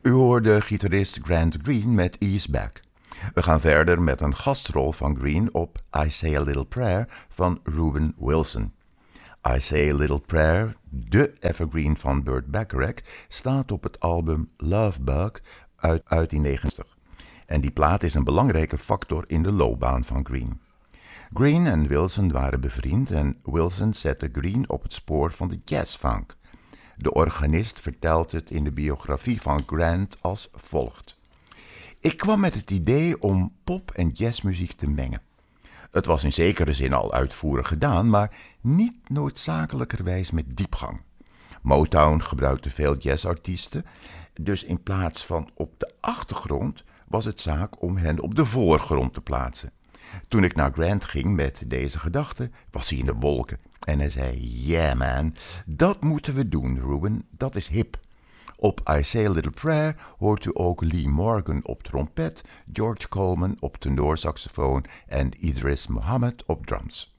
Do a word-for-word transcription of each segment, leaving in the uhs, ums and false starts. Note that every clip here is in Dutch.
U hoorde gitarist Grant Green met Ease Back. We gaan verder met een gastrol van Green op I Say a Little Prayer van Reuben Wilson. I Say a Little Prayer, de evergreen van Burt Bacharach, staat op het album Love Bug uit negentien negentig. En die plaat is een belangrijke factor in de loopbaan van Green. Green en Wilson waren bevriend en Wilson zette Green op het spoor van de jazzfunk. De organist vertelt het in de biografie van Grant als volgt. Ik kwam met het idee om pop- en jazzmuziek te mengen. Het was in zekere zin al uitvoerig gedaan, maar niet noodzakelijkerwijs met diepgang. Motown gebruikte veel jazzartiesten, dus in plaats van op de achtergrond was het zaak om hen op de voorgrond te plaatsen. Toen ik naar Grant ging met deze gedachte, was hij in de wolken. En hij zei, yeah man, dat moeten we doen, Reuben, dat is hip. Op I Say a Little Prayer hoort u ook Lee Morgan op trompet, George Coleman op tenorsaxofoon en Idris Muhammad op drums.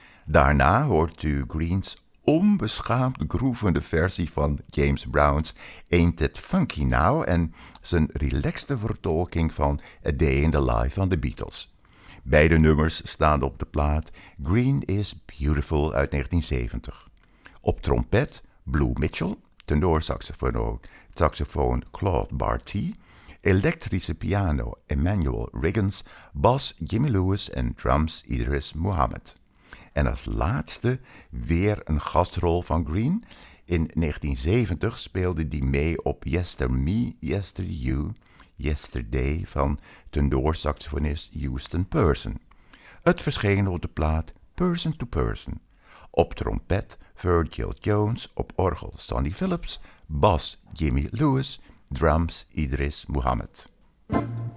Daarna hoort u Greens onbeschaamd groevende versie van James Brown's Ain't It Funky Now en zijn relaxte vertolking van A Day in the Life van de Beatles. Beide nummers staan op de plaat Green is Beautiful uit negentien zeventig. Op trompet Blue Mitchell, tenorsaxofoon saxofoon Claude Barty, elektrische piano Emmanuel Riggins, bas Jimmy Lewis en drums Idris Muhammad. En als laatste weer een gastrol van Green. In negentien zeventig speelde hij mee op Yester Me, Yester You, Yesterday van tenorsaxofonist Houston Person. Het verscheen op de plaat Person to Person. Op trompet Virgil Jones, op orgel Sonny Phillips, bas Jimmy Lewis, drums Idris Muhammad.